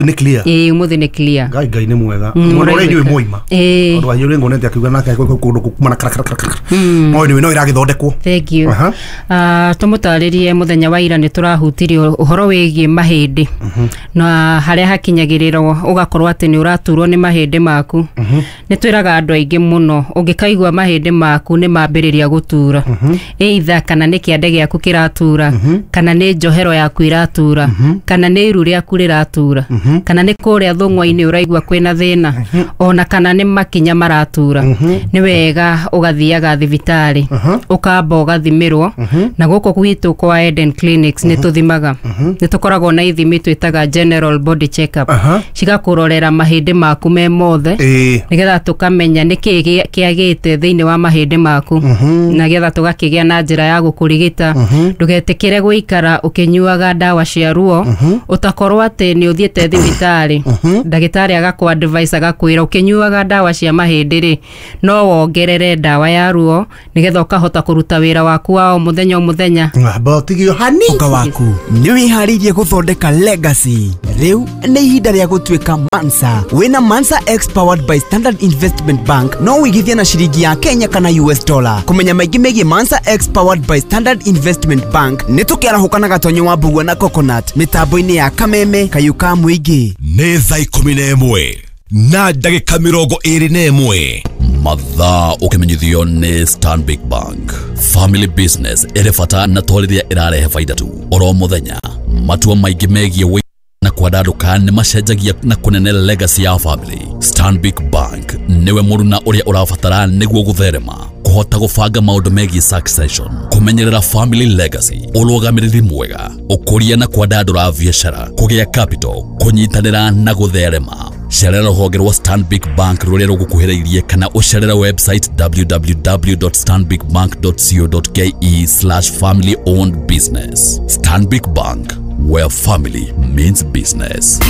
ni clear umuthi ni clear ngai ni mwega mwana ni moima ndo ayo lengo nete akiuga nake kundu kumana no ni iragithondekwo. Thank you. Tumutaririe muthenya wa ira ni turahutirio uhoro wigie mahindi na haria hakinyagiriro ugakorwo ati ni uraturwo ni mahindi maku ni twiraga andu aingi muno ungikaigwa mahindi maku ni mambiriria gutura either kana ni kiande giaku kiratura kana ni njohero yaku iratura kana ni iru riaku riratura kana ni kuria thungwa-ini uraigwa kwina thina ona kana ni makinya maratura ni wega ugathiaga thibitari ukamba ugathimirwo na guko gwitu kwa Eden Clinics ni tuthimaga ni tukoragwo na ithimi twitaga general body check up cigakurorera mahindi maku me mothe nigetha tukamenya niki kiagite thiini wa mahindi maku na getha tugakigia na njira ya gukurigita ndugetikire guikara ukinyuaga dawa cia ruo utakorwo ati ni uthiete thibitari ndagitari agakwa advice agakwira ukinyuaga dawa cia mahindi ri no wongerere dawa ya ruo nigetha ukahota kuruta wira waku wa muthenya botigio hani uka waku ni wiharirie guthondeka legacy riu ni ihinda ria gutwika Mansa wina Mansa X powered by Standard Investment Bank no wigithia na shiringi ya Kenya kana US dollar kumenya maingi megie Mansa X powered by Standard Investment Bank ni tukiarahukana gatonyo wa Mbugua na Coconut mitambo-ini ya Kameme Kayuka Muingi ni thaa 11 na ndagika 21 mathaa ukimenyithio ni Stanbic Bank. Family business irefata na toliria irarehe faida tu oro muthenya matua maingi megie na kwadanduka ni macenjagia na kunene legacy ya family. Stanbic Bank niwe muruna uria urafatara niguo gutherema kuhota gubanga maundu megie succession kumenyerera family legacy urugamiriri mwega ukuria na kwadandura biashara kugia capital kunyitanira na gutherema. Cerera rũhonge rwa Stanbic Bank rũrĩa rũgũkuhĩrĩirie kana ũcerera website www.stanbicbank.co.ke/family owned business. Stanbic Bank, where family means business.